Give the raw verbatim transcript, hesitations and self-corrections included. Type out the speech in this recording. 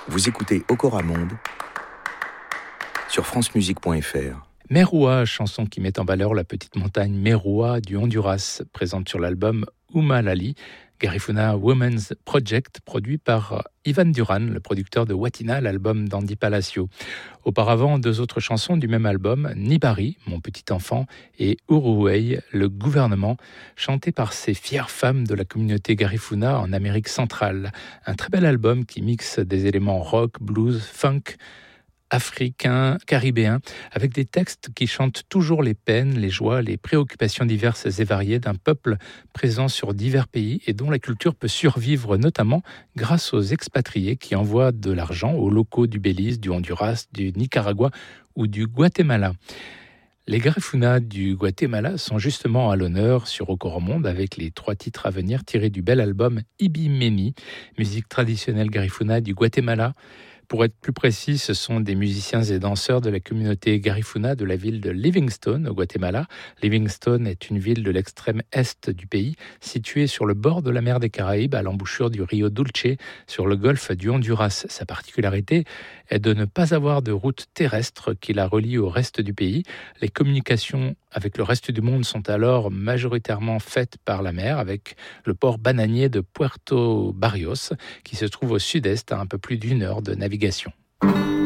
Vous écoutez Okora Monde sur francemusique point f r. Meroua, chanson qui met en valeur la petite montagne Meroua du Honduras, présente sur l'album Humalali, Garifuna Women's Project, produit par Ivan Duran, le producteur de Watina, l'album d'Andy Palacio. Auparavant, deux autres chansons du même album, Nibari, Mon petit enfant, et Uruhei, le gouvernement, chantées par ces fières femmes de la communauté Garifuna en Amérique centrale. Un très bel album qui mixe des éléments rock, blues, funk, africain, caribéen, avec des textes qui chantent toujours les peines, les joies, les préoccupations diverses et variées d'un peuple présent sur divers pays et dont la culture peut survivre notamment grâce aux expatriés qui envoient de l'argent aux locaux du Belize, du Honduras, du Nicaragua ou du Guatemala. Les Garifuna du Guatemala sont justement à l'honneur sur Okora Monde avec les trois titres à venir tirés du bel album Ibi Meni, musique traditionnelle Garifuna du Guatemala. Pour être plus précis, ce sont des musiciens et danseurs de la communauté Garifuna de la ville de Livingstone, au Guatemala. Livingstone est une ville de l'extrême est du pays, située sur le bord de la mer des Caraïbes, à l'embouchure du Rio Dulce, sur le golfe du Honduras. Sa particularité est de ne pas avoir de route terrestre qui la relie au reste du pays. Les communications avec le reste du monde sont alors majoritairement faites par la mer, avec le port bananier de Puerto Barrios, qui se trouve au sud-est, à un peu plus d'une heure de navigation.